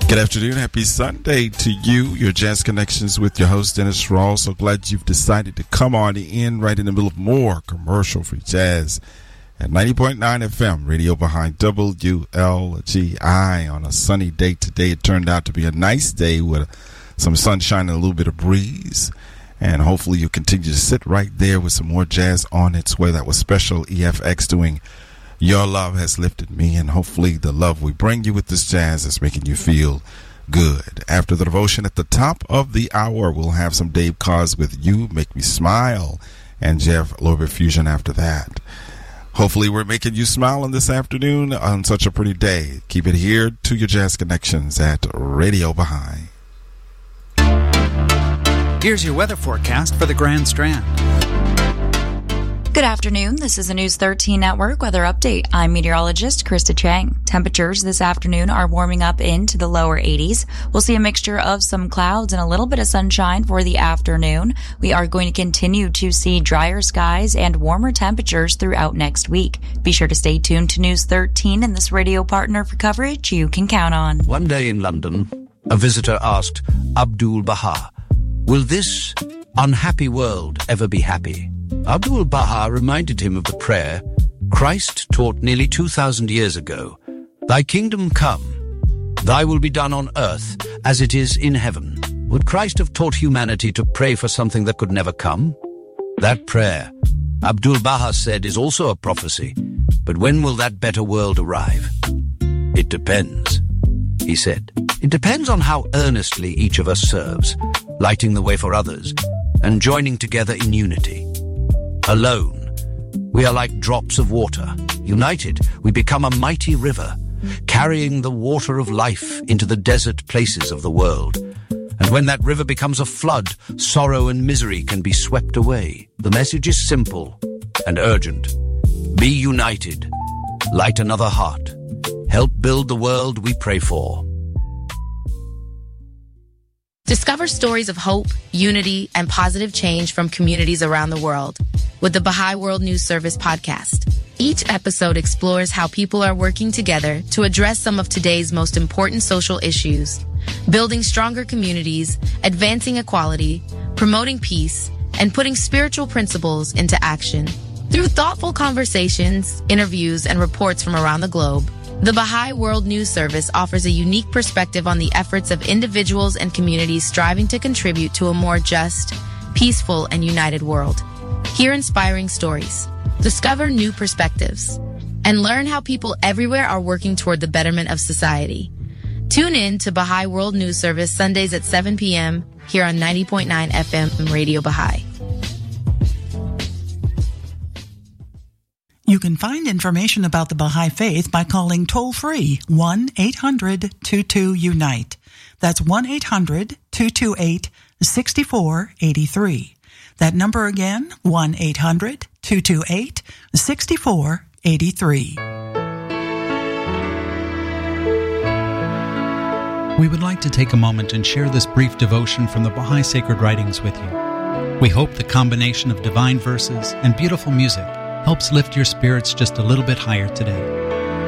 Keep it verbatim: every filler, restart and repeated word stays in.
Good afternoon. Happy Sunday to you. Your Jazz Connections with your host, Dennis Rawls. So glad you've decided to come on in right in the middle of more commercial-free jazz at ninety point nine F M, radio behind W L G I on a sunny day today. It turned out to be a nice day with some sunshine and a little bit of breeze. And hopefully you'll continue to sit right there with some more jazz on its way. That was Special E F X doing Your Love Has Lifted Me, and hopefully the love we bring you with this jazz is making you feel good. After the devotion at the top of the hour, we'll have some Dave Koz with You Make Me Smile and Jeff Lorber Fusion after that. Hopefully we're making you smile on this afternoon on such a pretty day. Keep it here to your Jazz Connections at Radio Baha'i. Here's your weather forecast for the Grand Strand. Good afternoon. This is a News thirteen Network weather update. I'm meteorologist Krista Chang. Temperatures this afternoon are warming up into the lower eighties. We'll see a mixture of some clouds and a little bit of sunshine for the afternoon. We are going to continue to see drier skies and warmer temperatures throughout next week. Be sure to stay tuned to News thirteen and this radio partner for coverage you can count on. One day in London, a visitor asked Abdul Baha, "Will this unhappy world ever be happy?" Abdul Baha reminded him of the prayer Christ taught nearly two thousand years ago. Thy kingdom come, thy will be done on earth as it is in heaven. Would Christ have taught humanity to pray for something that could never come? That prayer, Abdul Baha said, is also a prophecy. But when will that better world arrive? It depends, he said. It depends on how earnestly each of us serves, lighting the way for others and joining together in unity. Alone, we are like drops of water. United, we become a mighty river, carrying the water of life into the desert places of the world. And when that river becomes a flood, sorrow and misery can be swept away. The message is simple and urgent. Be united. Light another heart. Help build the world we pray for. Discover stories of hope, unity, and positive change from communities around the world with the Baha'i World News Service podcast. Each episode explores how people are working together to address some of today's most important social issues, building stronger communities, advancing equality, promoting peace, and putting spiritual principles into action. Through thoughtful conversations, interviews, and reports from around the globe, the Baha'i World News Service offers a unique perspective on the efforts of individuals and communities striving to contribute to a more just, peaceful, and united world. Hear inspiring stories, discover new perspectives, and learn how people everywhere are working toward the betterment of society. Tune in to Baha'i World News Service Sundays at seven p.m. here on ninety point nine F M Radio Baha'i. You can find information about the Baha'i Faith by calling toll-free one eight hundred two two unite. That's one eight hundred two two eight six four eight three. That number again, one eight hundred two two eight six four eight three. We would like to take a moment and share this brief devotion from the Baha'i Sacred Writings with you. We hope the combination of divine verses and beautiful music helps lift your spirits just a little bit higher today.